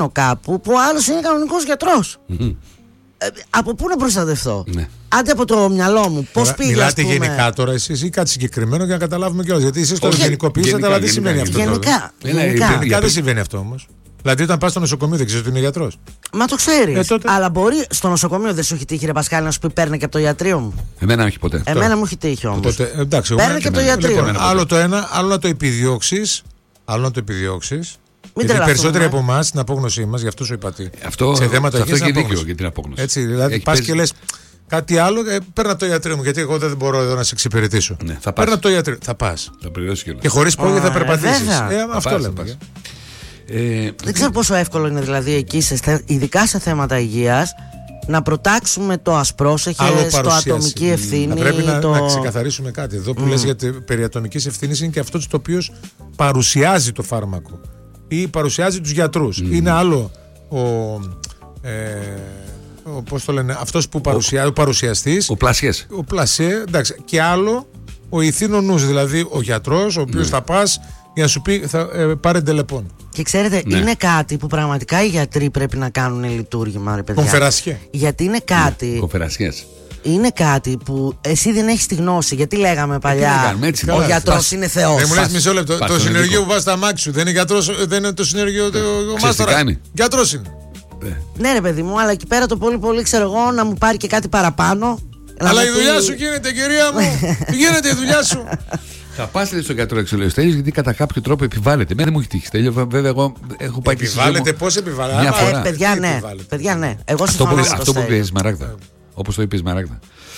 κάπου που ο άλλος είναι κανονικός γιατρός. Από πού να προστατευτώ? Ναι. Άντε από το μυαλό μου. Πώς πήγα? Μιλάτε γενικά τώρα εσείς ή κάτι συγκεκριμένο για να καταλάβουμε κιόλας? Γιατί εσείς το γενικοποιήσατε, αλλά δεν σημαίνει αυτό. Γενικά Δεν συμβαίνει αυτό όμως. Δηλαδή, όταν πας στο νοσοκομείο, δεν ξέρεις ότι είναι γιατρός. Μα το ξέρεις. Αλλά μπορεί στο νοσοκομείο, δεν σου έχει τύχει, ρε Πασχάλη, να σου πει παίρνε και από το ιατρείο μου? Εμένα όχι ποτέ. Εμένα μου έχει τύχει όμως. Εντάξει, παίρνε και από το ιατρείο. Λοιπόν, άλλο το ένα, άλλο να το επιδιώξεις. Γιατί οι περισσότεροι από εμάς, στην απόγνωσή μας, γι' αυτό σου είπα τι. Σε θέματα υγείας έχει δίκιο για την απόγνωση. Έτσι, δηλαδή, πας και λες κάτι άλλο, παίρνω από το ιατρίο μου, γιατί εγώ δεν μπορώ εδώ να σε εξυπηρετήσω. Ναι, παίρνω από το ιατρίο. Θα πας. Θα πληρώσεις κιόλας. Και χωρίς πρόγεια θα περπατήσεις. Αυτό λέμε. Δεν ξέρω πόσο εύκολο είναι δηλαδή εκεί, ειδικά σε θέματα υγείας, να προτάξουμε το ασπρόσεχες, το ατομική ευθύνη. Πρέπει να ξεκαθαρίσουμε κάτι. Εδώ που λες για περί ατομικής ευθύνης, είναι και αυτός το οποίος παρουσιάζει το φάρμακο ή παρουσιάζει τους γιατρούς. Είναι άλλο πώς το λένε, αυτός που παρουσιάζει, ο παρουσιαστής, ο πλασιέ, εντάξει, και άλλο ο ηθήνων νους, δηλαδή ο γιατρός, ο οποίος θα πας για να σου πει πάρε τελεπών. Και ξέρετε, είναι κάτι που πραγματικά οι γιατροί πρέπει να κάνουν λειτουργήμα, ρε παιδιά. Κομφερασιέ. Γιατί είναι κάτι. Κομφερασιές. Είναι κάτι που εσύ δεν έχεις τη γνώση. Γιατί λέγαμε παλιά ο γιατρός είναι Θεός. Δεν μου λες μισό λεπτό. Το συνεργείο που πας στα μάξι σου δεν είναι γιατρός, δεν είναι το συνεργείο του μάστορα. Γιατρός είναι. Ναι, ρε παιδί μου, αλλά εκεί πέρα το πολύ ξέρω εγώ να μου πάρει και κάτι παραπάνω. Αλλά η δουλειά σου γίνεται, κυρία μου. Γίνεται η δουλειά σου. Θα πας στον γιατρό εξολεστέλη, γιατί κατά κάποιο τρόπο επιβάλλεται. Εμένα δεν μου έχει τύχει. Τέλειο, βέβαια, εγώ έχω πάει και επιβάλλεται, πώς επιβάλλεται? Παιδιά, ναι. Εγώ συμφωνώ. Αυτό που είπε η Σμαράγδα. Όπως το είπε η Σμαράγδα.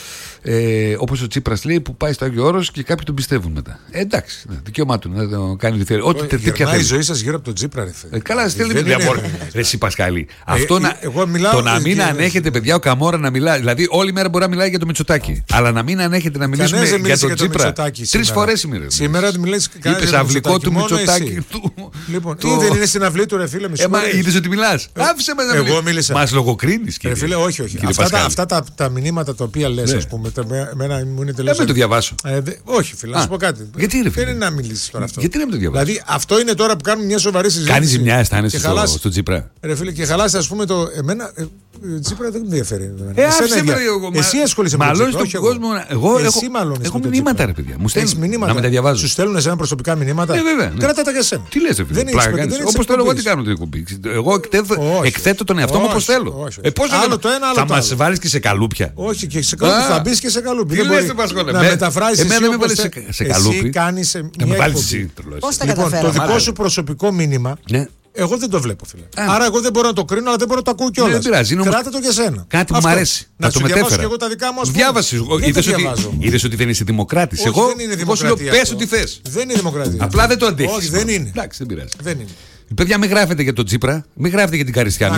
Όπως ο Τσίπρας λέει, που πάει στο Άγιο Όρος και κάποιοι τον πιστεύουν μετά. Εντάξει, δικαίωμά του να το κάνει ό,τι θέλει. Ό,τι τέτοια θέλει. Η ζωή σας γύρω από τον Τσίπρα, ρε φίλε. Καλά, στέλνει παιδιά. Ρε εσύ Πασχάλη. Αυτό το να μην ανέχεται, παιδιά, ο Καμόρα να μιλάει. Δηλαδή, όλη μέρα μπορεί να μιλάει για το Μητσοτάκη. Αλλά να μην ανέχεται να μιλήσουμε για τον Τσίπρα. 3 φορές σήμερα. Σήμερα μιλάει για τον αυλικό του Μητσοτάκη. Λοιπόν, δεν είναι στην αυλή του, ρε φίλε. Είδες ότι μιλάς. Άφησε με να μιλήσει. Μας λογοκρίνεις, κύριε. Φίλε, όχι. Αυτά τα μηνύματα τα οποία λες, ας πούμε. Εμένα μου είναι τελείως. Δεν το διαβάσω. Όχι, φίλε, να σου πω κάτι. Γιατί είναι, δεν είναι να μιλήσεις τώρα αυτό. Γιατί να μην το διαβάσω? Δηλαδή, αυτό είναι τώρα που κάνουμε μια σοβαρή συζήτηση. Κάνει ζημιά, αισθάνεσαι στο Τσίπρα. Ρε φίλε, και χαλάσει, ας πούμε, το. Εμένα. Τσίπρα δεν με ενδιαφέρει. Εσύ ασχολείσαι με τον κόσμο. Εγώ έχω μηνύματα, ρε παιδιά. Μου στέλνουν να με τα διαβάζω. Σου στέλνουν εσένα προσωπικά μηνύματα. Βέβαια. Κράτα τα για σένα. Τι λες, ρε φίλε? Όπως θέλω εγώ τι κάνω την εκπομπή. Εγώ εκθέτω τον εαυτό μου όπως θέλω. Θα μας βάλεις και σε καλούπια? Όχι, και σε καλούπια. Θα μπει και σε καλούπια. Να μεταφράσεις. Εμένα με βάλεις σε καλούπι. Να με βάλεις εσύ. Πώς τα καταφέραμε? Το δικό σου προσωπικό μήνυμα. Εγώ δεν το βλέπω, φίλε. Άρα εγώ δεν μπορώ να το κρίνω, αλλά δεν μπορώ να το ακούω κιόλας. Δεν πειράζει. Κράτα το για σένα. Κάτι που μου αρέσει. Να το μετέφερα. Και εγώ τα δικά μου. Διάβασε. Είδες ότι δεν είσαι δημοκράτης. Εγώ σου λέω πες ό,τι θες. Δεν είναι δημοκρατία. Απλά δεν το αντέχεις. Όχι, δεν είναι. Εντάξει, δεν πειράζει. Δεν είναι. Παιδιά, μην γράφετε για τον Τσίπρα, μην γράφετε για την Καριστιανού.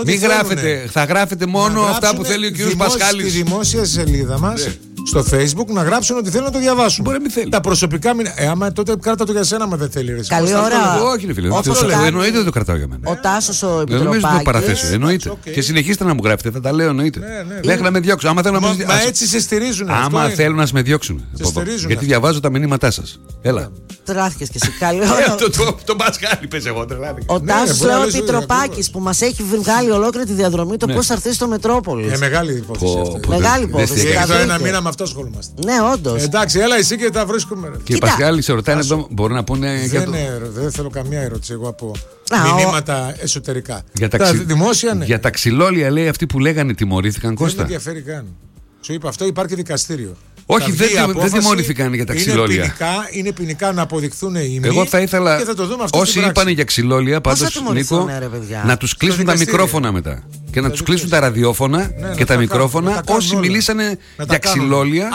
Θα γράφετε μόνο αυτά που θέλει ο κ. Πασχάλης. Στη δημόσια σελίδα μας, στο Facebook, να γράψουν ότι θέλουν να το διαβάσουν. Μπορεί να μην θέλει. Τα προσωπικά άμα τότε κράτα το για σένα, άμα δεν θέλει. Καλή ώρα. Όχι, ρε φίλε. Εννοείται δεν το κρατάω για μένα. Ο Τάσος ο Επιτροπάκης. Δεν νομίζω να το παραθέσω. Εννοείται. Και συνεχίστε να μου γράφετε, θα τα λέω, εννοείται. Μέχρι να με διώξουν. Μα έτσι σε στηρίζουν. Άμα θέλουν να με διώξουν. Γιατί διαβάζω τα μηνύματά σας. Έλα. Τράθηκες και εσύ. Καλή ώρα. Το Πασχάλη πες εγώ. Ο Τάσος ο Επιτροπάκης που μας έχει βγάλει ολόκληρη τη διαδρομή το πώς θα έρθει στο Μετρόπολης. Μεγάλη υπόθεση. Μεγάλη υπόθεση. Ένα μήνα με αυτό ασχολούμαστε. Ναι, όντως. Εντάξει, έλα εσύ και τα βρίσκουμε. Κύριε Πασχάλη, σε ρωτάνε εδώ, μπορεί να πούνε. Δεν θέλω καμία ερώτηση εγώ από μηνύματα εσωτερικά. Τα δημόσια, ναι. Για τα ξυλόλια, λέει, αυτοί που λέγανε τιμωρήθηκαν, Κώστα. Δεν με ενδιαφέρει καν. Σου είπα αυτό, υπάρχει δικαστήριο. Όχι, δεν τιμωρήθηκαν για τα ξυλόλια. Είναι ποινικά να αποδειχθούν οι μη. Εγώ θα ήθελα όσοι είπαν για ξυλόλια, πάντως, Νίκο, να τους κλείσουν τα μικρόφωνα μετά. Και να τους κλείσουν τα ραδιόφωνα και τα μικρόφωνα όσοι μιλήσανε για ξυλόλια.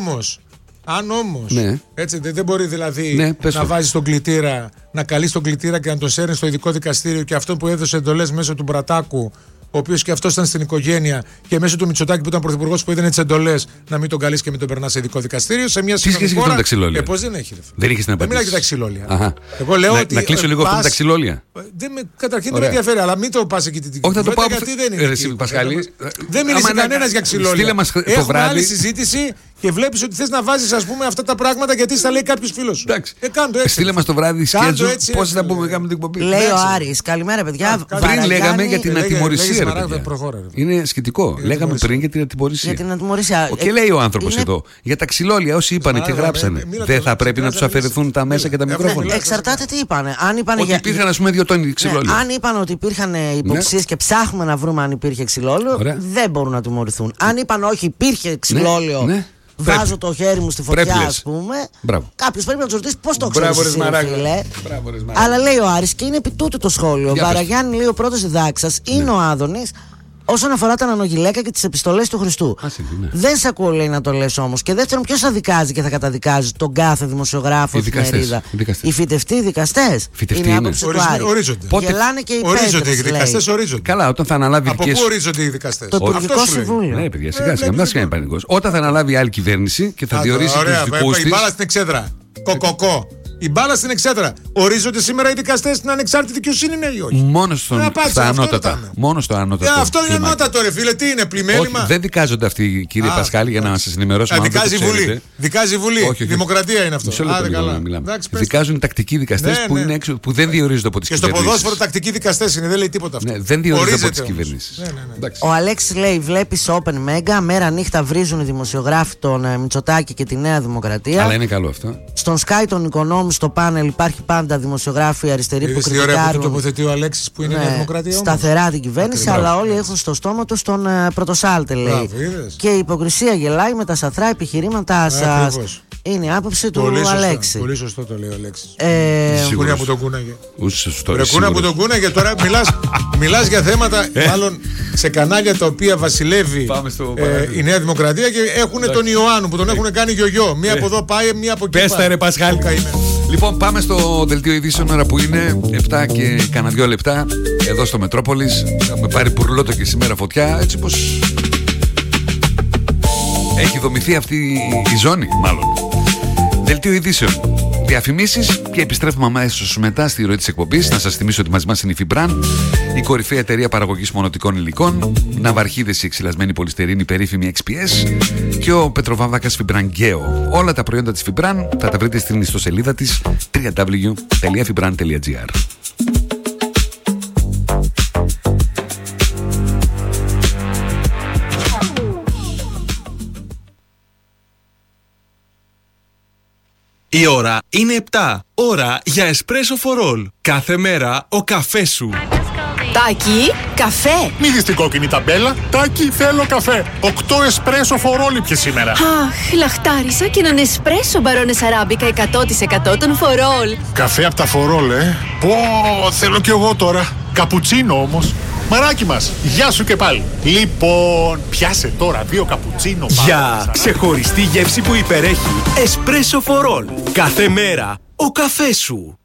Αν όμως έτσι, δεν μπορεί δηλαδή να βάζεις τον κλητήρα, να καλείς τον κλητήρα και να τον σέρνεις στο ειδικό δικαστήριο και αυτό που έδωσε εντολές μέσω του Μπρατάκου, ο οποίος και αυτός ήταν στην οικογένεια, και μέσω του Μητσοτάκη που ήταν πρωθυπουργός που έδινε τις εντολές, να μην τον καλείς και μην τον περνάς σε ειδικό δικαστήριο. Σε μια σχέση με τα ξυλόλια? Πώς δεν έχει. Δεν είχες να απαντήσεις. Δεν μιλάει για τα ξυλόλια. Εγώ λέω ότι. Να κλείσω λίγο αυτό με τα ξυλόλια. Καταρχήν δεν με ενδιαφέρει, αλλά μην το πας εκεί την Όχι, θα το πάω. Γιατί δεν είναι. Πασχάλη. Δεν μίλησε κανένας για ξυλόλια. Στείλε μας το βράδυ. βράδυ. Άλλη συζήτηση και βλέπεις ότι θες να βάζεις, ας πούμε, αυτά τα πράγματα γιατί στα λέει κάποιος φίλος σου. Κάντο έτσι. Στείλε μας το βράδυ σκέτζο πώς θα πούμε κάνουμε την εκπομπή. Λέει ο Άρης, καλημέρα παιδιά. Πριν λέγαμε για την ατιμωρησία. Είναι σχετικό. Λέγαμε πριν για την ατιμωρησία. Και λέει ο άνθρωπος εδώ για τα ξυλόλια, όσοι είπανε και γράψανε. Δεν θα πρέπει να τους αφαιρεθούν τα μέσα και τα μικρόφωνα. Εξαρτάται τι είπανε. Ότι υπήρχαν, ας πούμε, 2 τόνοι ξυλόλια. Αν είπαν ότι υπήρχαν υποψίες και ψάχνουμε να βρούμε αν υπήρχε ξυλόλιο, δεν μπορούν να τιμωρηθούν. Αν είπαν όχι, υπήρχε ξυλόλιο. Βάζω το χέρι μου στη φωτιά, ας πούμε. Κάποιος πρέπει να τους ρωτήσει πώς το ξέρεις εσύ, φίλε. Αλλά λέει ο Άρης, και είναι επί τούτου το σχόλιο. Βαραγιάννη, λέει ο πρώτος διδάξας, είναι ο Άδωνης όσον αφορά τα νανογυλαίκα και τις επιστολές του Χριστού. Δεν σε ακούω, λέει, να το λες όμως. Και δεύτερον, ποιος θα δικάζει και θα καταδικάζει τον κάθε δημοσιογράφο στην εφημερίδα? Οι φυτευτοί δικαστές. Είναι η άποψη του Άρη. Γελάνε και οι ορίζονται οι δικαστές. Καλά, όταν θα αναλάβει. Από πού ορίζονται οι δικαστές? Το Υπουργικό Συμβούλιο. Ναι, παιδιά, σιγά-σιγά, μην είναι πανικός. Όταν θα αναλάβει άλλη κυβέρνηση και θα διορίσει τους δικούς της. Η μπάλα στην εξέδρα. Κοκοκό. Η μπάλα στην εξέδρα. Ορίζονται σήμερα οι δικαστές στην ανεξάρτητη δικαιοσύνη, ναι ή όχι? Μόνο στα ανώτατα. Μόνο στο ανώτατο. Αυτό είναι ανώτατο, ρε φίλε. Τι είναι, πλημέλημα? Όχι, δεν δικάζονται αυτοί, κύριε Πασχάλη, για να σας ενημερώσω. Δικάζει η Βουλή. Δημοκρατία είναι αυτό. Δικάζουν τακτικοί δικαστές που δεν διορίζονται από τις κυβερνήσεις. Και στο ποδόσφαιρο τακτικοί δικαστές είναι, δεν λέει τίποτα αυτό. Δεν διορίζονται από τις κυβερνήσεις. Ο Αλέξης λέει: βλέπεις Open Mega, μέρα νύχτα βρίζουν οι δημοσιογράφοι τον Μητσοτάκη και τη Νέα Δημοκρατία. Αλλά είναι καλό αυτό. Στον Sky των Οικονόμων στο πάνελ υπάρχει πάντα δημοσιογράφοι αριστεροί που κριτικάρουν. Ωραία που το τοποθετεί ο Αλέξης που είναι η Νέα Δημοκρατία. Σταθερά την κυβέρνηση, αλλά όλοι έχουν στο στόμα τους τον πρωτοσάλτε, λέει. Και η υποκρισία γελάει με τα σαθρά επιχειρήματά σας. Είναι η άποψη του Αλέξη. Πολύ σωστό το λέει ο Αλέξης. Κούνια που τον κούναγε. Κούνια που τον κούναγε. Τώρα μιλάς για θέματα μάλλον σε κανάλια τα οποία βασιλεύει η Νέα Δημοκρατία και έχουν τον Ιωάννου που τον έχουν κάνει γιογιό. Μία από εδώ πάει, μία από εκεί. Πες τα ρε Πασχάλη. Λοιπόν, πάμε στο δελτίο ειδήσεων, ώρα που είναι 7 και κάνα 2 λεπτά εδώ στο Μετρόπολης. Έχουμε πάρει πουρλότο και σήμερα φωτιά, έτσι πως έχει δομηθεί αυτή η ζώνη, μάλλον. Δελτίο ειδήσεων. Διαφημίσεις και επιστρέφουμε αμέσως μετά στη ροή της εκπομπής. Να σας θυμίσω ότι μαζί μας είναι η Φιμπράν, η κορυφαία εταιρεία παραγωγής μονοτικών υλικών, ναυαρχίδες η εξυλασμένη πολυστερίνη περίφημη XPS και ο πετροβάμβακας Φιμπράν Γκέο. Όλα τα προϊόντα της Φιμπράν θα τα βρείτε στην ιστοσελίδα της www.fibran.gr. Η ώρα είναι 7. Ώρα για espresso for all. Κάθε μέρα ο καφές σου. Τάκη, καφέ. Μη δεις την κόκκινη ταμπέλα. Τάκη, θέλω καφέ. 8 espresso for all πια σήμερα. Αχ, λαχτάρισα και έναν espresso μπαρόνες αράμπικα 100% των for all. Καφέ από τα for all, Πω, θέλω κι εγώ τώρα. Καπουτσίνο όμως. Μαράκι μας, γεια σου και πάλι. Λοιπόν, πιάσε τώρα 2 καπουτσίνο. Για ξεχωριστή γεύση που υπερέχει. Espresso for all. Κάθε μέρα ο καφές σου.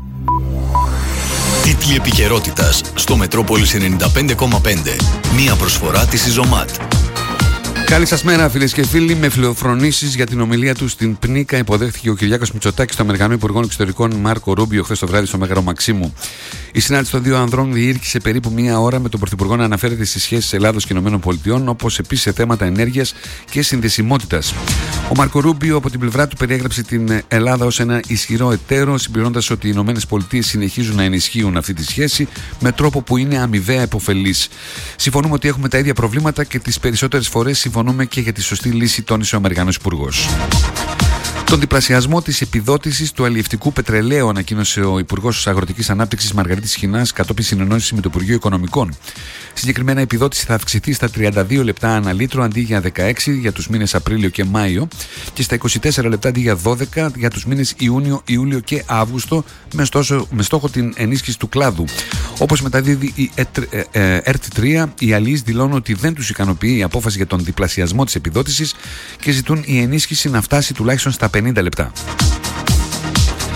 Τίτλοι επικαιρότητας στο Μετρόπολης 95,5. Μία προσφορά της Ιζωμάτ. Καλή σας μέρα, φίλες και φίλοι. Με φιλοφρονήσεις για την ομιλία του στην Πνίκα υποδέχθηκε ο Κυριάκος Μητσοτάκης στο Αμερικανό Υπουργό Εξωτερικών Μάρκο Ρούμπιο χθες το βράδυ στο Μέγαρο Μαξίμου. Η συνάντηση των δύο ανδρών διήρκησε περίπου μία ώρα με τον Πρωθυπουργό να αναφέρεται στις σχέσεις Ελλάδος και ΗΠΑ, όπως επίσης σε θέματα ενέργειας και συνδεσιμότητας. Ο Μάρκο Ρούμπιο από την πλευρά του περιέγραψε την Ελλάδα ως ένα ισχυρό εταίρο, συμπληρώνοντας ότι οι ΗΠΑ συνεχίζουν να ενισχύουν αυτή τη σχέση με τρόπο που είναι αμοιβαία επωφελής. Συμφωνούμε ότι έχουμε τα ίδια προβλήματα και τις περισσότερες φορές συμφωνούμε και για τη σωστή λύση, τόνισε ο Αμερικανός Υπουργός. Τον διπλασιασμό της επιδότησης του αλλιευτικού πετρελαίου ανακοίνωσε ο Υπουργός Αγροτικής Ανάπτυξης Μαργαρίτης Χινάς κατόπιν συνεννόησης με το Υπουργείο Οικονομικών. Συγκεκριμένα η επιδότηση θα αυξηθεί στα 32 λεπτά ανά λίτρο αντί για 16 για τους μήνες Απρίλιο και Μάιο και στα 24 λεπτά αντί για 12 για τους μήνες Ιούνιο, Ιούλιο και Αύγουστο με στόχο την ενίσχυση του κλάδου. Όπως μεταδίδει η ΕΡΤ3, οι αλλιείς δηλώνουν ότι δεν τους ικανοποιεί η απόφαση για τον διπλασιασμό της επιδότησης και ζητούν η ενίσχυση να φτάσει τουλάχιστον στα 50 λεπτά.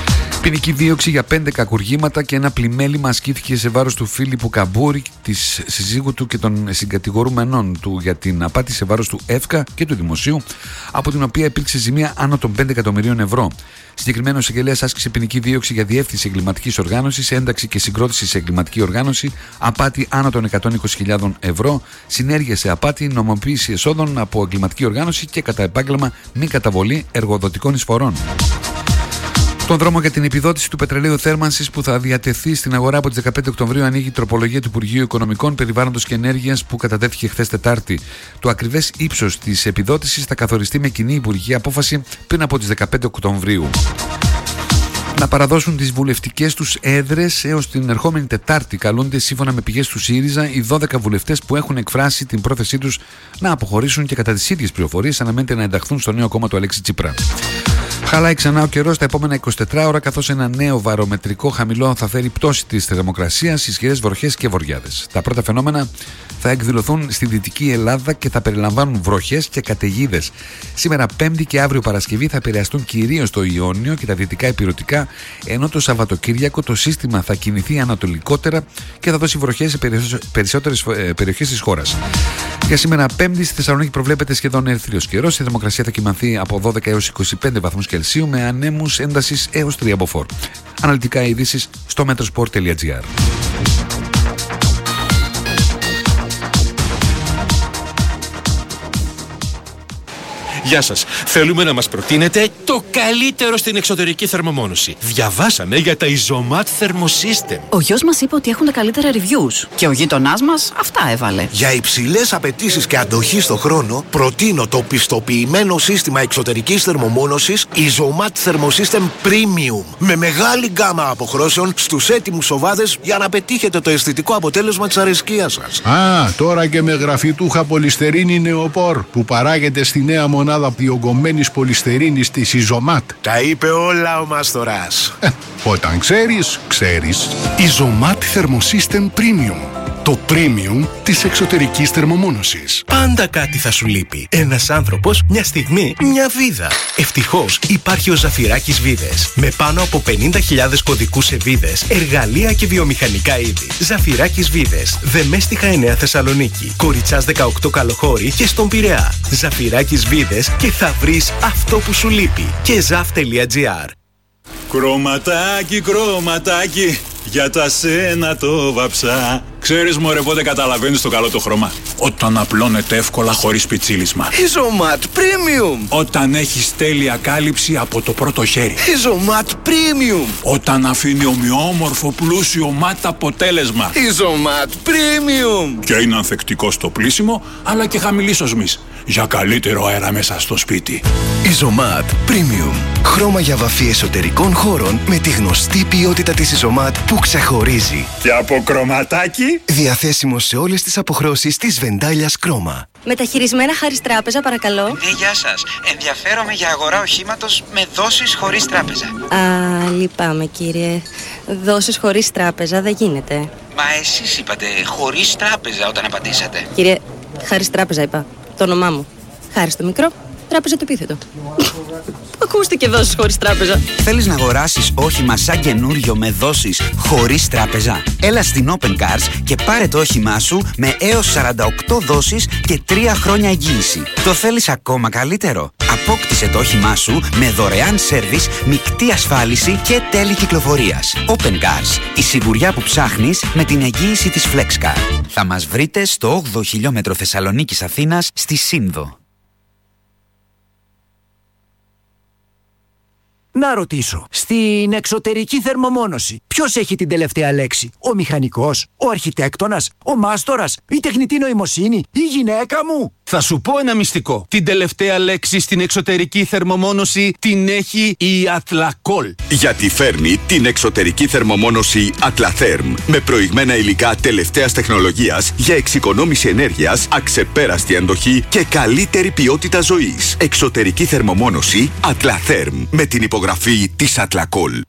Ποινική δίωξη για 5 κακουργήματα και ένα πλημέλημα ασκήθηκε σε βάρος του Φίλιππου Καμπούρη, της συζύγου του και των συγκατηγορούμενων του για την απάτη σε βάρος του ΕΦΚΑ και του Δημοσίου, από την οποία υπήρξε ζημία άνω των 5 εκατομμυρίων ευρώ. Συγκεκριμένο εισαγγελέας άσκησε ποινική δίωξη για διεύθυνση εγκληματικής οργάνωσης, ένταξη και συγκρότηση σε εγκληματική οργάνωση, απάτη άνω των 120.000 ευρώ, συνέργεια σε απάτη, νομοποίηση εσόδων από εγκληματική οργάνωση και κατά επάγγελμα μη καταβολή εργοδοτικών εισφορών. Τον δρόμο για την επιδότηση του πετρελαίου θέρμανσης που θα διατεθεί στην αγορά από τις 15 Οκτωβρίου ανοίγει η τροπολογία του Υπουργείου Οικονομικών, Περιβάλλοντος και Ενέργειας που κατατέθηκε χθες Τετάρτη. Το ακριβές ύψος της επιδότησης θα καθοριστεί με κοινή υπουργική απόφαση πριν από τις 15 Οκτωβρίου. Να παραδώσουν τις βουλευτικές τους έδρες έως την ερχόμενη Τετάρτη καλούνται, σύμφωνα με πηγές του ΣΥΡΙΖΑ, οι 12 βουλευτές που έχουν εκφράσει την πρόθεσή τους να αποχωρήσουν και κατά τις ίδιες πληροφορίες αναμένεται να ενταχθούν στο νέο κόμμα του Αλέξη Τσίπρα. Χαλάει ξανά ο καιρός τα επόμενα 24 ώρα, καθώς ένα νέο βαρομετρικό χαμηλό θα φέρει πτώση της θερμοκρασίας, ισχυρές βροχές και βοριάδες. Τα πρώτα φαινόμενα θα εκδηλωθούν στη Δυτική Ελλάδα και θα περιλαμβάνουν βροχές και καταιγίδες. Σήμερα Πέμπτη και αύριο Παρασκευή θα επηρεαστούν κυρίως το Ιόνιο και τα δυτικά ηπειρωτικά, ενώ το Σαββατοκύριακο το σύστημα θα κινηθεί ανατολικότερα και θα δώσει βροχές σε περισσότερες περιοχές της χώρας. Για σήμερα Πέμπτη στη Θεσσαλονίκη προβλέπεται σχεδόν ερθρίος καιρός. Η θερμοκρασία θα κυμανθεί από 12 έως 25 βαθμούς Κελσίου με ανέμους έντασης έως 3 μποφόρ. Αναλυτικά ειδήσεις στο metrosport.gr. Γεια σας. Θέλουμε να μας προτείνετε το καλύτερο στην εξωτερική θερμομόνωση. Διαβάσαμε για τα Isomat Thermosystem. Ο γιος μας είπε ότι έχουν τα καλύτερα reviews και ο γείτονάς μας αυτά έβαλε. Για υψηλές απαιτήσεις και αντοχή στο χρόνο, προτείνω το πιστοποιημένο σύστημα εξωτερικής θερμομόνωσης Isomat Thermosystem Premium. Με μεγάλη γκάμα αποχρώσεων στους έτοιμους οβάδες για να πετύχετε το αισθητικό αποτέλεσμα της αρεσκίας σας. Τώρα και με γραφιτούχα πολυστερίνη νεοπόρ που παράγεται στη νέα μονάδα διογκωμένης πολυστερίνης της Isomat. Τα είπε όλα ο Μάστορας. Όταν ξέρεις, ξέρεις. Isomat Thermosystem Premium. Το premium της εξωτερικής θερμομόνωσης. Πάντα κάτι θα σου λείπει. Ένας άνθρωπος, μια στιγμή, μια βίδα. Ευτυχώς υπάρχει ο Ζαφυράκης Βίδες. Με πάνω από 50.000 κωδικούς σε βίδες, εργαλεία και βιομηχανικά είδη. Ζαφυράκης Βίδες. Δεμέστιχα 9 Θεσσαλονίκη. Κοριτσάς 18 Καλοχώρη και στον Πειραιά. Ζαφυράκης Βίδες και θα βρεις αυτό που σου λείπει. Και zaf.gr. Κρωματάκι, κρωματάκι, για τα σένα το βαψά. Ξέρεις μωρέ πότε καταλαβαίνεις το καλό το χρώμα? Όταν απλώνεται εύκολα χωρίς πιτσίλισμα. Isomat Premium. Όταν έχεις τέλεια κάλυψη από το πρώτο χέρι. Isomat Premium. Όταν αφήνει ομοιόμορφο πλούσιο ματ αποτέλεσμα. Isomat Premium. Και είναι ανθεκτικό στο πλύσιμο αλλά και χαμηλής οσμής, για καλύτερο αέρα μέσα στο σπίτι. Isomat Premium. Χρώμα για βαφή εσωτερικών χώρων με τη γνωστή ποιότητα της Isomat που ξεχωρίζει. Και από κρωματάκι. Διαθέσιμο σε όλες τις αποχρώσεις της Βεντάλιας Χρώμα. Μεταχειρισμένα Χάρις Τράπεζα, παρακαλώ. Ναι, γεια σας. Ενδιαφέρομαι για αγορά οχήματος με δόσεις χωρίς τράπεζα. Λυπάμαι κύριε. Δόσεις χωρίς τράπεζα δεν γίνεται. Μα εσείς είπατε χωρίς τράπεζα όταν απαντήσατε. Κύριε, Χάρις Τράπεζα είπα. Το όνομά μου. Χάρις το μικρό, τράπεζα το επίθετο. Ακούστηκε δόσεις χωρίς τράπεζα. Θέλεις να αγοράσεις όχημα σαν καινούριο με δόσεις χωρίς τράπεζα? Έλα στην Open Cars και πάρε το όχημά σου με έως 48 δόσεις και 3 χρόνια εγγύηση. Το θέλεις ακόμα καλύτερο? Απόκτησε το όχημά σου με δωρεάν σέρβις, μεικτή ασφάλιση και τέλη κυκλοφορίας. Open Cars, η σιγουριά που ψάχνεις με την εγγύηση της FlexCar. Θα μας βρείτε στο 8ο χιλιόμετρο Θεσσαλονίκης Αθήνας στη Σύνδο. Να ρωτήσω, στην εξωτερική θερμομόνωση ποιος έχει την τελευταία λέξη? Ο μηχανικός, ο αρχιτέκτονας, ο μάστορας, η τεχνητή νοημοσύνη, η γυναίκα μου? Θα σου πω ένα μυστικό. Την τελευταία λέξη στην εξωτερική θερμομόνωση την έχει η Athlacol. Γιατί φέρνει την εξωτερική θερμομόνωση Atlatherm με προηγμένα υλικά τελευταίας τεχνολογίας για εξοικονόμηση ενέργειας, αξεπέραστη αντοχή και καλύτερη ποιότητα ζωής. Εξωτερική θερμομόνωση Atlatherm με την υπογραφή της Athlacol.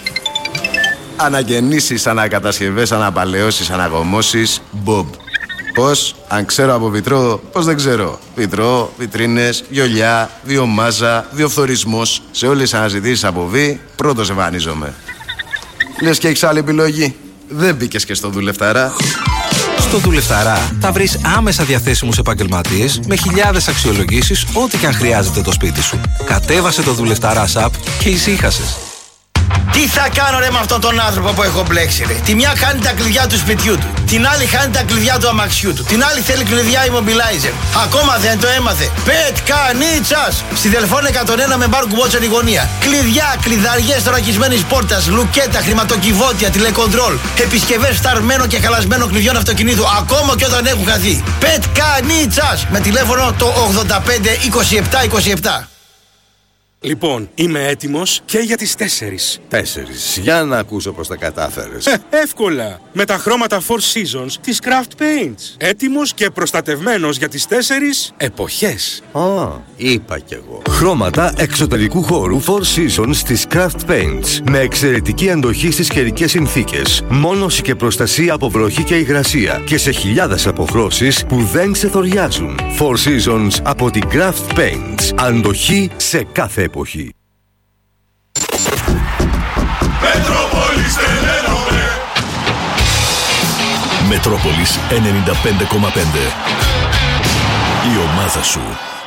Αναγεννήσεις, ανακατασκευές, αναπαλαιώσεις, αναγωμώσεις, Bob. Πώς? Αν ξέρω από βιτρό, πώς δεν ξέρω. Βιτρό, βιτρίνες, βιολιά, βιομάζα, βιοφθορισμός. Σε όλες τις αναζητήσεις από βι, πρώτος εμφανίζομαι. Λες και έχεις άλλη επιλογή? Δεν μπήκες και στο Δουλευταρά? Στο Δουλευταρά θα βρεις άμεσα διαθέσιμους επαγγελματίες με χιλιάδες αξιολογήσεις, ό,τι και αν χρειάζεται το σπίτι σου. Κατέβασε το Δουλευταρά app και ησύχασες. Τι θα κάνω ρε με αυτόν τον άνθρωπο που έχω μπλέξει ρε? Τη μια χάνει τα κλειδιά του σπιτιού του, την άλλη χάνει τα κλειδιά του αμαξιού του, την άλλη θέλει κλειδιά immobilizer. Ακόμα δεν το έμαθε. Πετκανίτσας! Στη Δελφών 101 με μπάρ κουμπότσερ η γωνία. Κλειδιά, κλειδαριές θωρακισμένης πόρτας, λουκέτα, χρηματοκιβώτια, τηλεκοντρόλ, επισκευές φταρμένων και χαλασμένων κλειδιών αυτοκινήτου, ακόμα και όταν έχουν χαθεί. Πετκανίτσας! Με τηλέφωνο το 85 27 27. Λοιπόν, είμαι έτοιμος και για τις 4. 4. Για να ακούσω πώς τα κατάφερες. Εύκολα. Με τα χρώματα Four Seasons της Craft Paints. Έτοιμος και προστατευμένος για τις 4 εποχές. Είπα κι εγώ. Χρώματα εξωτερικού χώρου Four Seasons της Craft Paints. Με εξαιρετική αντοχή στις καιρικές συνθήκες. Μόνωση και προστασία από βροχή και υγρασία. Και σε χιλιάδες αποχρώσεις που δεν ξεθοριάζουν. Four Seasons από την Craft Paints. Αντοχή σε κάθε εποχή. Μετρόπολης 95,5. Η ομάδα σου.